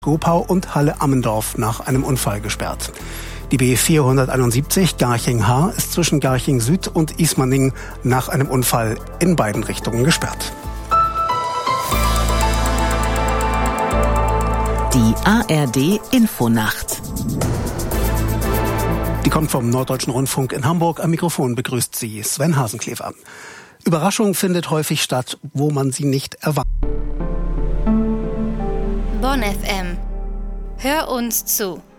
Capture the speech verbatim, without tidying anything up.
Gopau und Halle-Ammendorf nach einem Unfall gesperrt. Die B vierhunderteinundsiebzig Garching-Haar ist zwischen Garching Süd und Ismaning nach einem Unfall in beiden Richtungen gesperrt. Die A R D Infonacht. Die kommt vom Norddeutschen Rundfunk in Hamburg. Am Mikrofon begrüßt sie Sven Hasenklever. Überraschung findet häufig statt, wo man sie nicht erwartet. Bonn F M. Hör uns zu.